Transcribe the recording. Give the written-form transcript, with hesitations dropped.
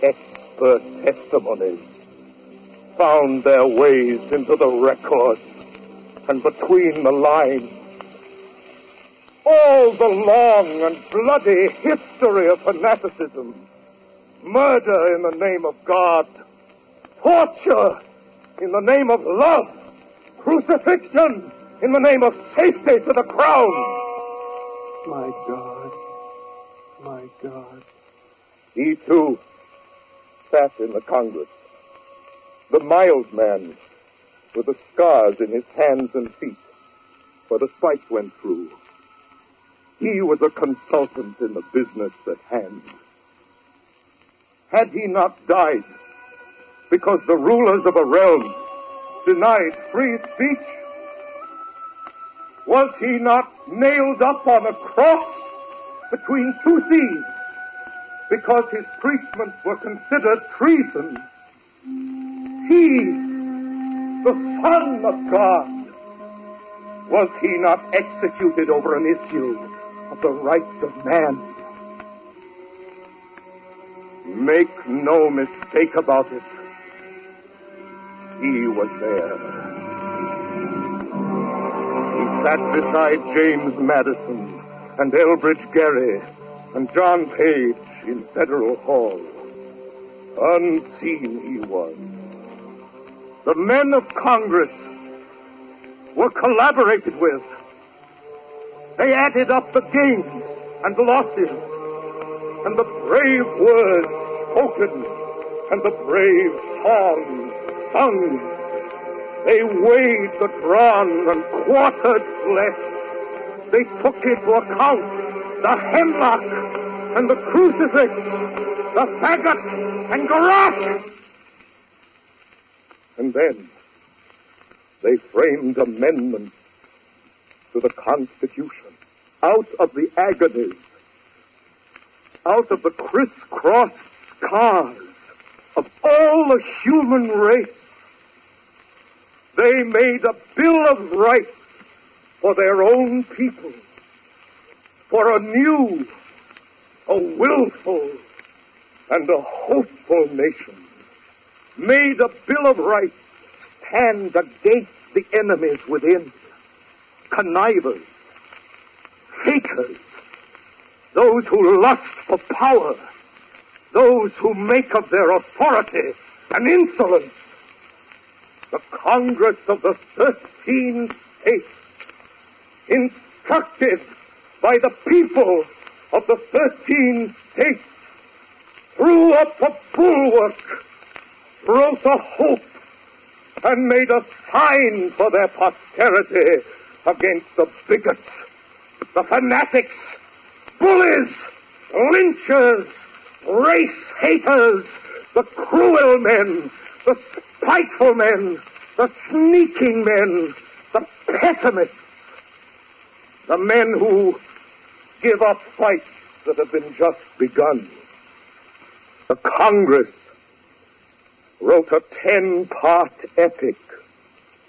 expert testimonies found their ways into the records and between the lines. All the long and bloody history of fanaticism, murder in the name of God, torture in the name of love, crucifixion in the name of safety to the crown. My God, my God. He, too, sat in the Congress. The mild man with the scars in his hands and feet where the spike went through. He was a consultant in the business at hand. Had he not died because the rulers of a realm denied free speech? Was he not nailed up on a cross between two thieves because his preachments were considered treason? He, the Son of God, was he not executed over an issue of the rights of man? Make no mistake about it. He was there. He sat beside James Madison and Elbridge Gerry and John Page in Federal Hall. Unseen he was. The men of Congress were collaborated with. They added up the gains and losses, and the brave words spoken, and the brave songs sung. They weighed the drawn and quartered flesh. They took into account the hemlock and the crucifix, the faggot and garrote. And then they framed amendments to the Constitution out of the agonies, out of the crisscrossed scars of all the human race. They made a Bill of Rights for their own people, for a new, a willful, and a hopeful nation. Made a Bill of Rights stand against the enemies within, connivers, fakers, those who lust for power, those who make of their authority an insolence. The Congress of the 13 states, instructed by the people of the 13 states, threw up a bulwark, wrote a hope, and made a sign for their posterity against the bigots, the fanatics, bullies, lynchers, race haters, the cruel men, the spiteful men, the sneaking men, the pessimists, the men who give up fights that have been just begun. The Congress wrote a 10-part epic